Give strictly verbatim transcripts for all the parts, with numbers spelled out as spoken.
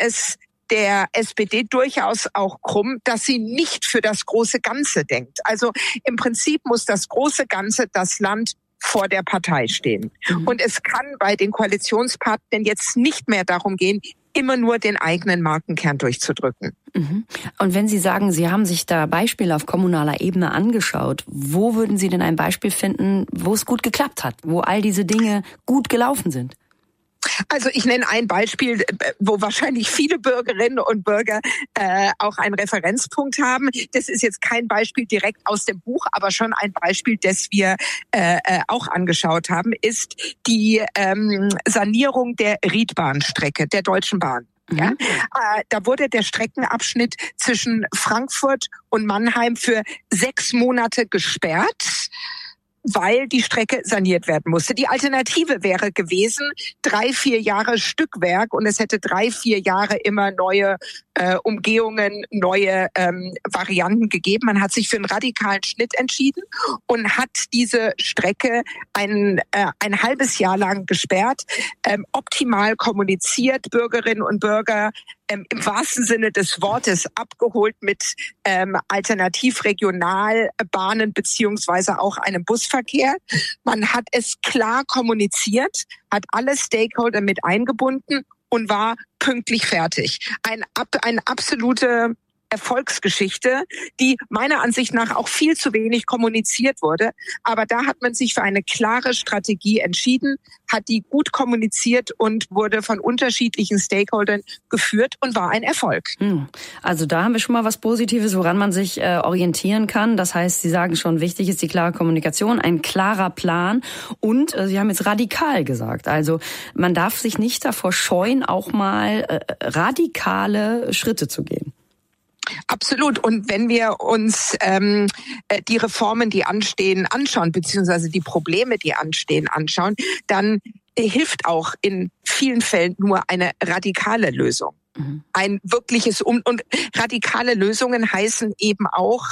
es der S P D durchaus auch krumm, dass sie nicht für das große Ganze denkt. Also im Prinzip muss das große Ganze, das Land, vor der Partei stehen. Mhm. Und es kann bei den Koalitionspartnern jetzt nicht mehr darum gehen, immer nur den eigenen Markenkern durchzudrücken. Mhm. Und wenn Sie sagen, Sie haben sich da Beispiele auf kommunaler Ebene angeschaut, wo würden Sie denn ein Beispiel finden, wo es gut geklappt hat, wo all diese Dinge gut gelaufen sind? Also ich nenne ein Beispiel, wo wahrscheinlich viele Bürgerinnen und Bürger äh, auch einen Referenzpunkt haben. Das ist jetzt kein Beispiel direkt aus dem Buch, aber schon ein Beispiel, das wir äh, auch angeschaut haben, ist die ähm, Sanierung der Riedbahnstrecke der Deutschen Bahn. Ja, äh, da wurde der Streckenabschnitt zwischen Frankfurt und Mannheim für sechs Monate gesperrt, weil die Strecke saniert werden musste. Die Alternative wäre gewesen, drei, vier Jahre Stückwerk und es hätte drei, vier Jahre immer neue äh, Umgehungen, neue ähm, Varianten gegeben. Man hat sich für einen radikalen Schnitt entschieden und hat diese Strecke ein, äh, ein halbes Jahr lang gesperrt, ähm, optimal kommuniziert, Bürgerinnen und Bürger Ähm, im wahrsten Sinne des Wortes abgeholt mit ähm, Alternativregionalbahnen beziehungsweise auch einem Busverkehr. Man hat es klar kommuniziert, hat alle Stakeholder mit eingebunden und war pünktlich fertig. Ein, eine absolute Erfolgsgeschichte, die meiner Ansicht nach auch viel zu wenig kommuniziert wurde. Aber da hat man sich für eine klare Strategie entschieden, hat die gut kommuniziert und wurde von unterschiedlichen Stakeholdern geführt und war ein Erfolg. Also da haben wir schon mal was Positives, woran man sich äh, orientieren kann. Das heißt, Sie sagen schon, wichtig ist die klare Kommunikation, ein klarer Plan und äh, Sie haben jetzt radikal gesagt. Also man darf sich nicht davor scheuen, auch mal äh, radikale Schritte zu gehen. Absolut. Und wenn wir uns ähm, die Reformen, die anstehen, anschauen, beziehungsweise die Probleme, die anstehen, anschauen, dann hilft auch in vielen Fällen nur eine radikale Lösung. Mhm. Ein wirkliches Um- und radikale Lösungen heißen eben auch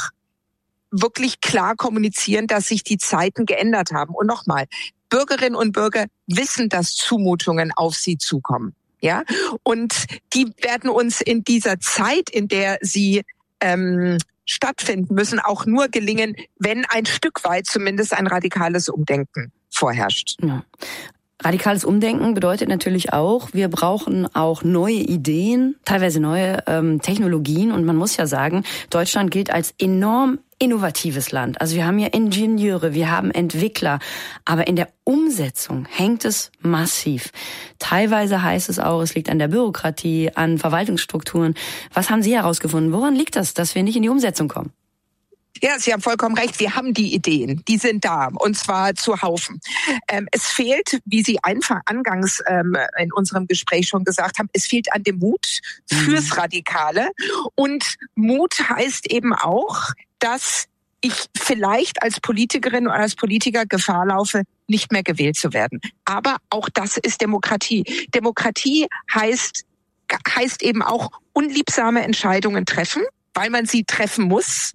wirklich klar kommunizieren, dass sich die Zeiten geändert haben. Und nochmal, Bürgerinnen und Bürger wissen, dass Zumutungen auf sie zukommen. Ja, und die werden uns in dieser Zeit, in der sie ähm, stattfinden müssen, auch nur gelingen, wenn ein Stück weit zumindest ein radikales Umdenken vorherrscht. Ja. Radikales Umdenken bedeutet natürlich auch, wir brauchen auch neue Ideen, teilweise neue ähm, Technologien. Und man muss ja sagen, Deutschland gilt als enorm innovatives Land. Also wir haben ja Ingenieure, wir haben Entwickler, aber in der Umsetzung hängt es massiv. Teilweise heißt es auch, es liegt an der Bürokratie, an Verwaltungsstrukturen. Was haben Sie herausgefunden? Woran liegt das, dass wir nicht in die Umsetzung kommen? Ja, Sie haben vollkommen recht. Wir haben die Ideen. Die sind da. Und zwar zu Haufen. Ähm, es fehlt, wie Sie einfach angangs ähm, in unserem Gespräch schon gesagt haben, es fehlt an dem Mut fürs Radikale. Und Mut heißt eben auch, dass ich vielleicht als Politikerin oder als Politiker Gefahr laufe, nicht mehr gewählt zu werden. Aber auch das ist Demokratie. Demokratie heißt, heißt eben auch unliebsame Entscheidungen treffen, weil man sie treffen muss.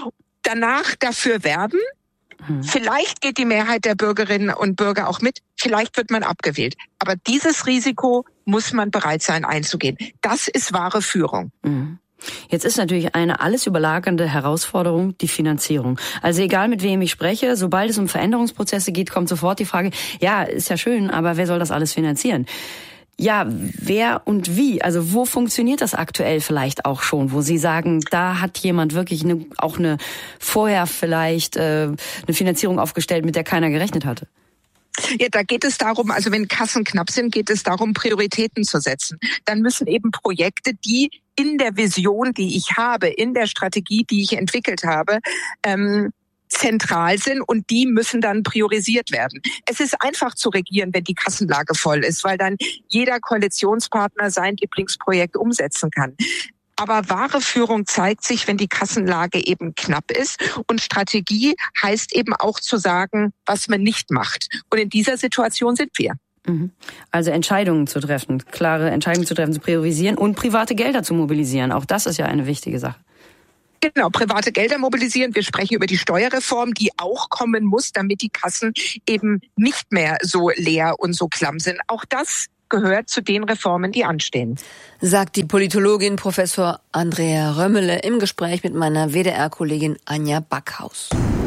Danach dafür werben. Mhm. Vielleicht geht die Mehrheit der Bürgerinnen und Bürger auch mit. Vielleicht wird man abgewählt. Aber dieses Risiko muss man bereit sein einzugehen. Das ist wahre Führung. Mhm. Jetzt ist natürlich eine alles überlagernde Herausforderung die Finanzierung. Also egal mit wem ich spreche, sobald es um Veränderungsprozesse geht, kommt sofort die Frage, ja, ist ja schön, aber wer soll das alles finanzieren? Ja, wer und wie? Also wo funktioniert das aktuell vielleicht auch schon, wo Sie sagen, da hat jemand wirklich eine, auch eine vorher vielleicht äh, eine Finanzierung aufgestellt, mit der keiner gerechnet hatte? Ja, da geht es darum, also wenn Kassen knapp sind, geht es darum, Prioritäten zu setzen. Dann müssen eben Projekte, die in der Vision, die ich habe, in der Strategie, die ich entwickelt habe, ähm, zentral sind und die müssen dann priorisiert werden. Es ist einfach zu regieren, wenn die Kassenlage voll ist, weil dann jeder Koalitionspartner sein Lieblingsprojekt umsetzen kann. Aber wahre Führung zeigt sich, wenn die Kassenlage eben knapp ist. Und Strategie heißt eben auch zu sagen, was man nicht macht. Und in dieser Situation sind wir. Also Entscheidungen zu treffen, klare Entscheidungen zu treffen, zu priorisieren und private Gelder zu mobilisieren. Auch das ist ja eine wichtige Sache. Genau, private Gelder mobilisieren. Wir sprechen über die Steuerreform, die auch kommen muss, damit die Kassen eben nicht mehr so leer und so klamm sind. Auch das gehört zu den Reformen, die anstehen. Sagt die Politologin Professor Andrea Römmele im Gespräch mit meiner W D R-Kollegin Anja Backhaus.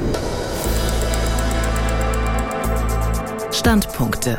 Standpunkte.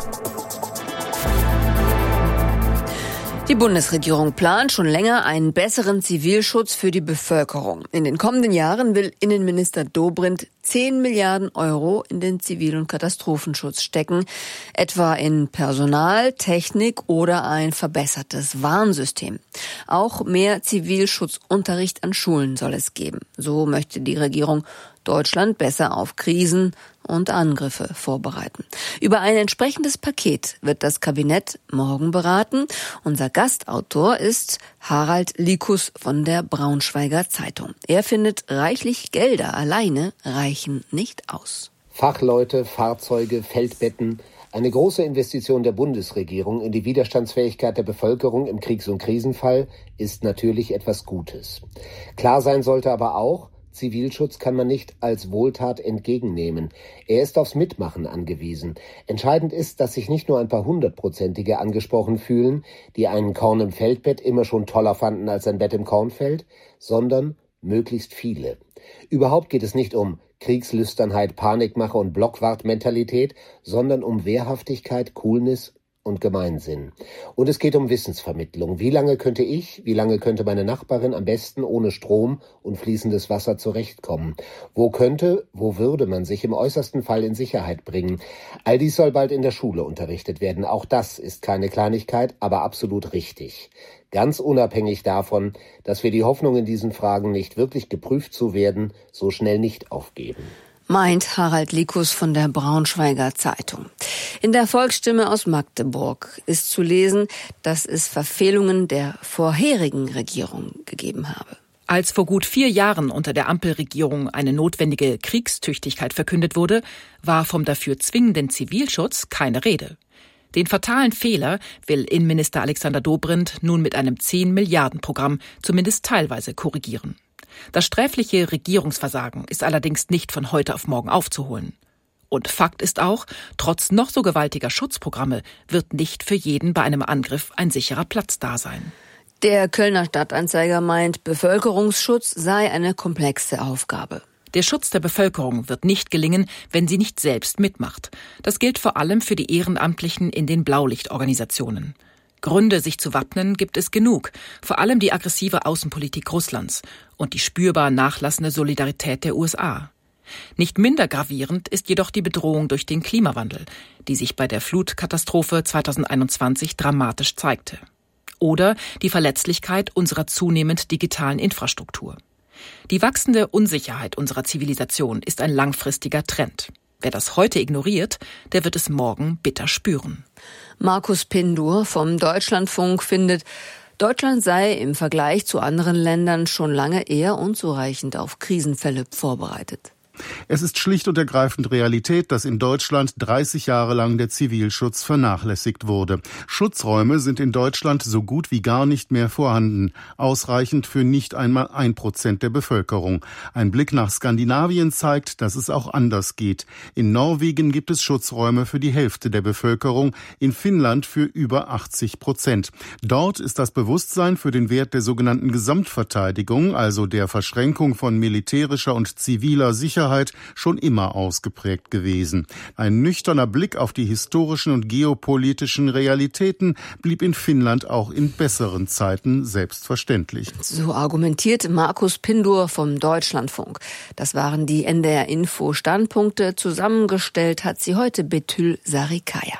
Die Bundesregierung plant schon länger einen besseren Zivilschutz für die Bevölkerung. In den kommenden Jahren will Innenminister Dobrindt zehn Milliarden Euro in den Zivil- und Katastrophenschutz stecken, etwa in Personal, Technik oder ein verbessertes Warnsystem. Auch mehr Zivilschutzunterricht an Schulen soll es geben. So möchte die Regierung Deutschland besser auf Krisen und Angriffe vorbereiten. Über ein entsprechendes Paket wird das Kabinett morgen beraten. Unser Gastautor ist Harald Likus von der Braunschweiger Zeitung. Er findet, reichlich Gelder alleine reichen nicht aus. Fachleute, Fahrzeuge, Feldbetten. Eine große Investition der Bundesregierung in die Widerstandsfähigkeit der Bevölkerung im Kriegs- und Krisenfall ist natürlich etwas Gutes. Klar sein sollte aber auch, Zivilschutz kann man nicht als Wohltat entgegennehmen. Er ist aufs Mitmachen angewiesen. Entscheidend ist, dass sich nicht nur ein paar Hundertprozentige angesprochen fühlen, die einen Korn im Feldbett immer schon toller fanden als ein Bett im Kornfeld, sondern möglichst viele. Überhaupt geht es nicht um Kriegslüsternheit, Panikmache und Blockwartmentalität, sondern um Wehrhaftigkeit, Coolness und Gemeinsinn. Und es geht um Wissensvermittlung. Wie lange könnte ich, wie lange könnte meine Nachbarin am besten ohne Strom und fließendes Wasser zurechtkommen? Wo könnte, wo würde man sich im äußersten Fall in Sicherheit bringen? All dies soll bald in der Schule unterrichtet werden. Auch das ist keine Kleinigkeit, aber absolut richtig. Ganz unabhängig davon, dass wir die Hoffnung in diesen Fragen, nicht wirklich geprüft zu werden, so schnell nicht aufgeben. Meint Harald Likus von der Braunschweiger Zeitung. In der Volksstimme aus Magdeburg ist zu lesen, dass es Verfehlungen der vorherigen Regierung gegeben habe. Als vor gut vier Jahren unter der Ampelregierung eine notwendige Kriegstüchtigkeit verkündet wurde, war vom dafür zwingenden Zivilschutz keine Rede. Den fatalen Fehler will Innenminister Alexander Dobrindt nun mit einem zehn Milliarden Programm zumindest teilweise korrigieren. Das sträfliche Regierungsversagen ist allerdings nicht von heute auf morgen aufzuholen. Und Fakt ist auch, trotz noch so gewaltiger Schutzprogramme wird nicht für jeden bei einem Angriff ein sicherer Platz da sein. Der Kölner Stadtanzeiger meint, Bevölkerungsschutz sei eine komplexe Aufgabe. Der Schutz der Bevölkerung wird nicht gelingen, wenn sie nicht selbst mitmacht. Das gilt vor allem für die Ehrenamtlichen in den Blaulichtorganisationen. Gründe, sich zu wappnen, gibt es genug, vor allem die aggressive Außenpolitik Russlands und die spürbar nachlassende Solidarität der U S A. Nicht minder gravierend ist jedoch die Bedrohung durch den Klimawandel, die sich bei der Flutkatastrophe zweitausendeinundzwanzig dramatisch zeigte. Oder die Verletzlichkeit unserer zunehmend digitalen Infrastruktur. Die wachsende Unsicherheit unserer Zivilisation ist ein langfristiger Trend. Wer das heute ignoriert, der wird es morgen bitter spüren. Markus Pindur vom Deutschlandfunk findet, Deutschland sei im Vergleich zu anderen Ländern schon lange eher unzureichend auf Krisenfälle vorbereitet. Es ist schlicht und ergreifend Realität, dass in Deutschland dreißig Jahre lang der Zivilschutz vernachlässigt wurde. Schutzräume sind in Deutschland so gut wie gar nicht mehr vorhanden, ausreichend für nicht einmal ein Prozent der Bevölkerung. Ein Blick nach Skandinavien zeigt, dass es auch anders geht. In Norwegen gibt es Schutzräume für die Hälfte der Bevölkerung, in Finnland für über achtzig Prozent. Dort ist das Bewusstsein für den Wert der sogenannten Gesamtverteidigung, also der Verschränkung von militärischer und ziviler Sicherheit, schon immer ausgeprägt gewesen. Ein nüchterner Blick auf die historischen und geopolitischen Realitäten blieb in Finnland auch in besseren Zeiten selbstverständlich. So argumentiert Markus Pindur vom Deutschlandfunk. Das waren die N D R-Info-Standpunkte. Zusammengestellt hat sie heute Betül Sarikaya.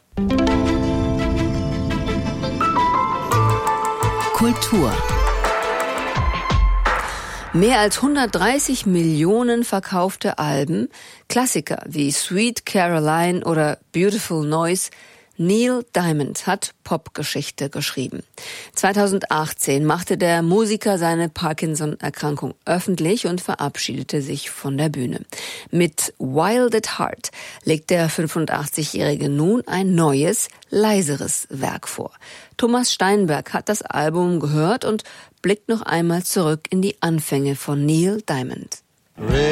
Kultur. Mehr als hundertdreißig Millionen verkaufte Alben, Klassiker wie Sweet Caroline oder Beautiful Noise. Neil Diamond hat Popgeschichte geschrieben. zweitausendachtzehn machte der Musiker seine Parkinson-Erkrankung öffentlich und verabschiedete sich von der Bühne. Mit Wild at Heart legt der fünfundachtzigjährige nun ein neues, leiseres Werk vor. Thomas Steinberg hat das Album gehört und blickt noch einmal zurück in die Anfänge von Neil Diamond.